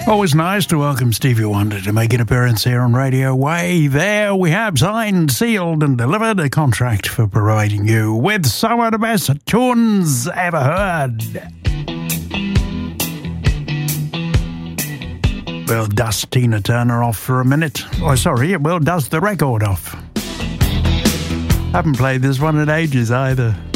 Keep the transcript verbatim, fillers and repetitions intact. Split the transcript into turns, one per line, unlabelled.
Always nice to welcome Stevie Wonder to make an appearance here on Radio Way. There we have signed, sealed and delivered a contract for providing you with some of the best tunes ever heard. We'll dust Tina Turner off for a minute. Oh, sorry, we'll dust the record off. Haven't played this one in ages either.